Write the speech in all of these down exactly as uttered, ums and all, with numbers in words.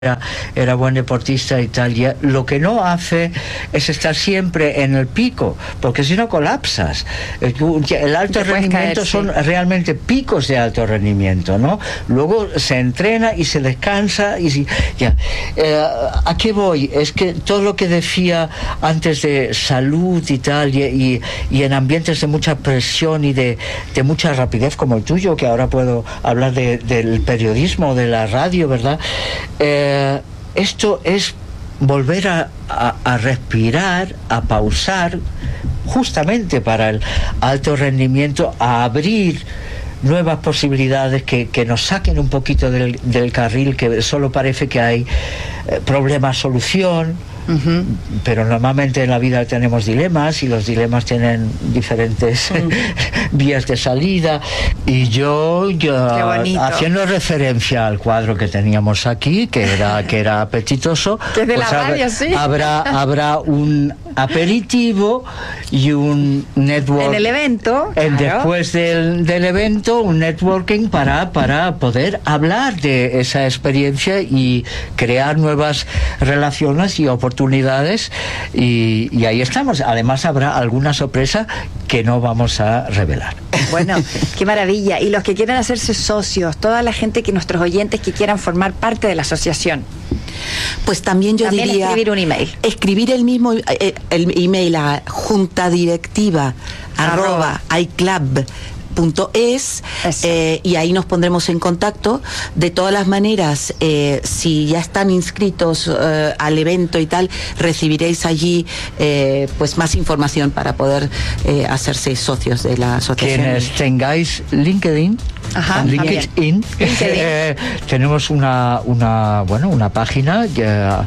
Era, era buen deportista y tal, y lo que no hace es estar siempre en el pico, porque si no colapsas. El alto rendimiento son realmente picos de alto rendimiento, ¿no? Luego se entrena y se descansa y si, ya. Eh, ¿a qué voy? Es que todo lo que decía antes de salud y tal, y, y, y en ambientes de mucha presión y de, de mucha rapidez como el tuyo, que ahora puedo hablar de, del periodismo, de la radio, ¿verdad? Eh, esto es volver a, a, a respirar, a pausar, justamente para el alto rendimiento, a abrir nuevas posibilidades que, que nos saquen un poquito del, del carril, que solo parece que hay eh, problema-solución. Uh-huh. Pero normalmente en la vida tenemos dilemas y los dilemas tienen diferentes uh-huh. vías de salida, y yo, yo haciendo referencia al cuadro que teníamos aquí, que era que era apetitoso, desde pues la radio, habrá, sí. habrá habrá un aperitivo y un network en el evento, en, claro. después del, del evento, un networking para, para poder hablar de esa experiencia y crear nuevas relaciones y oportunidades, y, y ahí estamos. Además habrá alguna sorpresa que no vamos a revelar. Bueno, qué maravilla. Y los que quieran hacerse socios, toda la gente, que nuestros oyentes que quieran formar parte de la asociación, pues también yo también diría escribir un email. Escribir el mismo eh, el email a juntadirectiva arroba iclub punto es, eh, y ahí nos pondremos en contacto. De todas las maneras, eh, si ya están inscritos eh, al evento y tal, recibiréis allí eh, pues más información para poder eh, hacerse socios de la asociación. Quienes tengáis LinkedIn, Ajá, LinkedIn, eh, tenemos una una bueno una página de,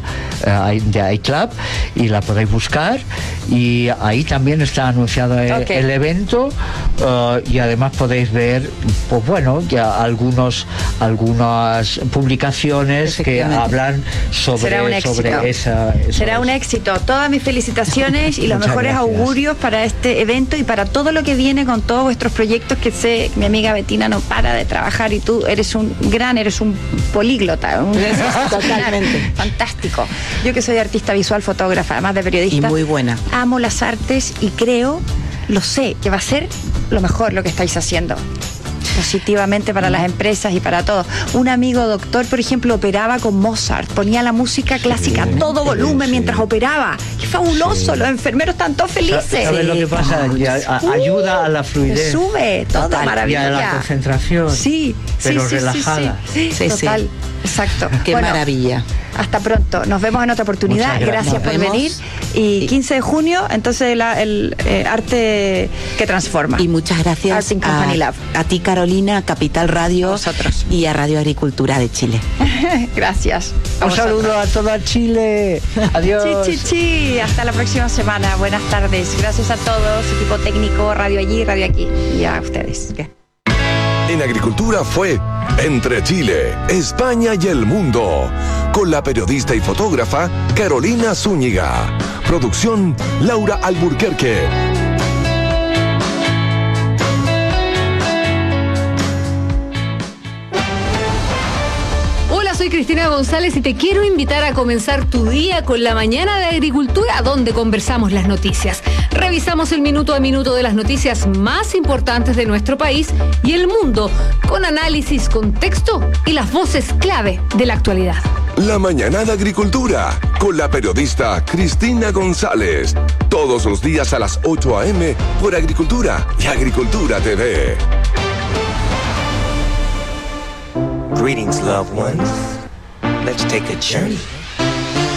de iClub y la podéis buscar, y ahí también está anunciado el, okay. el evento, uh, y además podéis ver, pues bueno, ya algunos algunas publicaciones que hablan sobre, sobre esa, esa será un éxito. Todas mis felicitaciones y los Muchas mejores gracias. augurios para este evento y para todo lo que viene con todos vuestros proyectos, que sé mi amiga Bettina no para de trabajar, y tú eres un gran, eres un políglota, un totalmente fantástico. Yo que soy artista visual, fotógrafa, además de periodista, y muy buena, amo las artes y creo, lo sé, que va a ser lo mejor lo que estáis haciendo positivamente para las empresas y para todos. Un amigo doctor, por ejemplo, operaba con Mozart, ponía la música clásica a todo volumen sí. mientras operaba. ¡Qué fabuloso! Sí. Los enfermeros están todos felices. ¿Sabes sí. lo que pasa? A, a, ayuda a la fluidez. Sube, todo maravilloso. Y a la concentración. Sí, pero sí, sí, relajada. Sí, sí, sí. Total, sí. exacto. Qué bueno, maravilla. Hasta pronto. Nos vemos en otra oportunidad. Gracias, gracias por vemos. venir. Y quince de junio, entonces la, el eh, arte que transforma. Y muchas gracias a, a ti, Carolina, a Capital Radio, vosotros. Y a Radio Agricultura de Chile. Gracias. Un saludo a toda Chile. Adiós. Chi, chi, chi. Hasta la próxima semana. Buenas tardes. Gracias a todos, equipo técnico, radio allí, radio aquí. Y a ustedes. ¿Qué? En Agricultura fue Entre Chile, España y el Mundo, con la periodista y fotógrafa Carolina Zúñiga. Producción Laura Alburquerque. Soy Cristina González y te quiero invitar a comenzar tu día con la mañana de Agricultura, donde conversamos las noticias. Revisamos el minuto a minuto de las noticias más importantes de nuestro país y el mundo, con análisis, contexto y las voces clave de la actualidad. La mañana de Agricultura, con la periodista Cristina González. Todos los días a las ocho a eme por Agricultura y Agricultura T V. Greetings, loved ones. Let's take a journey